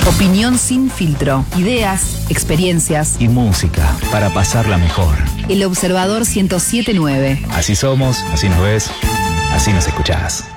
Opinión sin filtro. Ideas, experiencias y música para pasarla mejor. El Observador 107.9. Así somos, así nos ves, así nos escuchás.